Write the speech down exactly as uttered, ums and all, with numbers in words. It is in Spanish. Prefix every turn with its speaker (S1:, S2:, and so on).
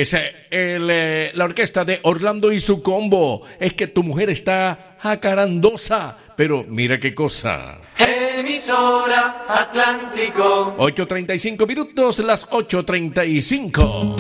S1: es el, eh, la orquesta de Orlando y su combo. Es que tu mujer está jacarandosa, pero mira qué cosa.
S2: Emisora Atlántico.
S1: ocho treinta y cinco minutos, las ocho treinta y cinco.